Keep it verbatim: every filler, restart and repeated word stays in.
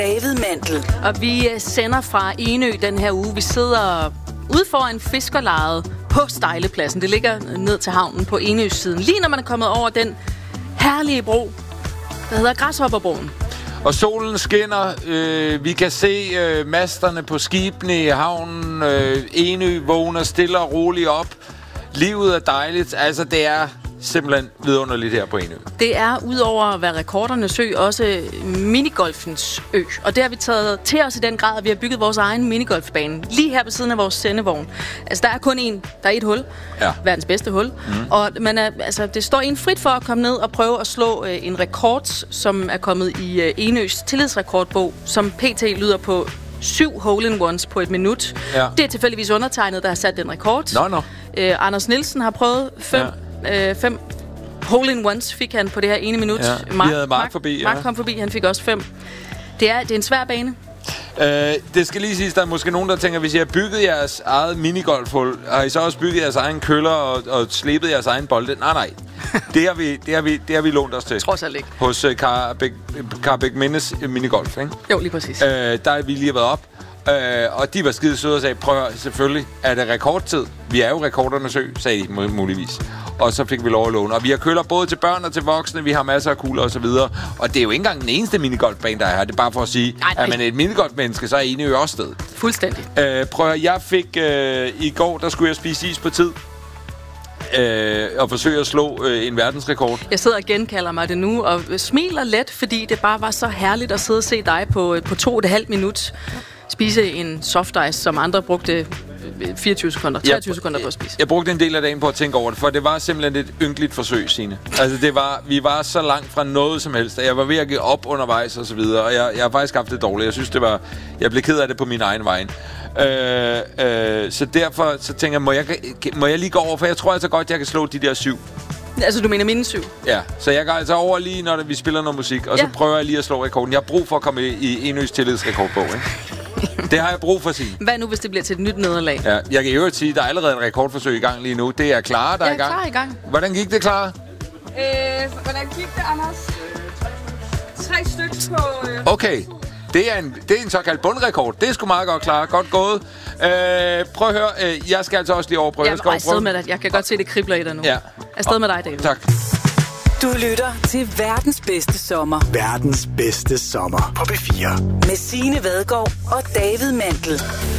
David Mandel. Og vi sender fra Enø den her uge. Vi sidder ude foran fiskerlejet på Stejlepladsen. Det ligger ned til havnen på Enøs siden. Lige når man er kommet over den herlige bro, der hedder Græshopperbroen. Og solen skinner. Øh, vi kan se øh, masterne på skibene i havnen. Øh, Enø vågner stille og roligt op. Livet er dejligt. Altså, det er simpelthen vidunderligt her på Enø. Det er, udover at være rekordernes ø, også minigolfens ø. Og det har vi taget til os i den grad, at vi har bygget vores egen minigolfbane. Lige her ved siden af vores sendevogn. Altså, der er kun én. Der er et hul. Ja. Verdens bedste hul. Mm. Og man er, altså, det står en frit for at komme ned og prøve at slå øh, en rekord, som er kommet i øh, Enøs tillidsrekordbog, som pt. Lyder på syv hole-in-ones på et minut. Ja. Det er tilfældigvis undertegnet, der har sat den rekord. Nå, nå. Øh, Anders Nielsen har prøvet fem... Ja. Øh, fem hole-in-ones fik han på det her ene minut. Ja, Mark, vi havde Mark, Mark forbi. Ja. Mark kom forbi, han fik også fem. Det er, det er en svær bane. Øh, det skal lige siges, der er måske nogen, der tænker, hvis I har bygget jeres eget minigolfhul, har I så også bygget jeres egen køller og, og slebet jeres egen bolde? Nej, nej. Det har vi, det har vi, det har vi lånt os til. Trods alt ikke. Hos uh, Carbæk Mindes minigolf, ikke? Jo, lige præcis. Øh, der har vi lige været op. Øh, og de var skide søde og sagde, prøv at, selvfølgelig, er det rekordtid? Vi er jo rekordernes ø, sagde de muligvis. Og så fik vi lov at låne. Og vi har køller både til børn og til voksne. Vi har masser af kugler og så videre. Og det er jo ikke engang den eneste minigolfbane, der er her. Det er bare for at sige, nej, nej. At man er et minigolfmenneske, så er Enø jo også sted. Fuldstændig. Øh, prøv at, jeg fik øh, i går, der skulle jeg spise is på tid. Øh, og forsøge at slå øh, en verdensrekord. Jeg sidder og genkalder mig det nu, og smiler let, fordi det bare var så herligt at sidde og se dig på, på to og et halvt minut spise en soft ice, som andre brugte fireogtyve sekunder, treogtyve sekunder på at spise. Jeg brugte en del af dagen på at tænke over det, for det var simpelthen et ynkeligt forsøg, Signe. Altså, det var, vi var så langt fra noget som helst, jeg var ved at give op undervejs og så videre, og jeg, jeg har faktisk haft det dårligt. Jeg synes, det var... Jeg blev ked af det på min egen vej. Øh, øh, så derfor så tænker jeg, må jeg, må jeg lige gå over, for jeg tror altså godt, jeg kan slå de der syv. Altså, du mener mine syv? Ja, så jeg går altså over lige, når vi spiller noget musik, og ja. Så prøver jeg lige at slå rekorden. Jeg har brug for at komme i, i Enøs tillidsrekordbog, ikke? Det har jeg brug for at sige. Hvad nu, hvis det bliver til et nyt nederlag? Ja, jeg kan jo sige, at der er allerede en rekordforsøg i gang lige nu. Det er Clara, der jeg er i gang. Jeg er klar i gang. Hvordan gik det, Clara? Øh, hvordan gik det, Anders? Tre stykker på... Øh, okay, det er, en, det er en såkaldt bundrekord. Det er sgu meget godt, Clara. Godt gået. Øh, prøv at høre. Øh, jeg skal altså også lige overprøve. Jeg er afsted med dig. Jeg kan godt se, det kribler i dig nu. Ja. Afsted med dig, David. Tak. Du lytter til verdens bedste sommer. Verdens bedste sommer på B fire. Med Signe Vadgaard og David Mandel.